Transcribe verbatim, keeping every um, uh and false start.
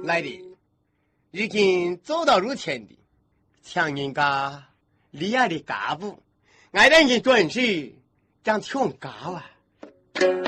来的，如今走到如前的，像人家厉害的干部，爱人家准是长穷高啊。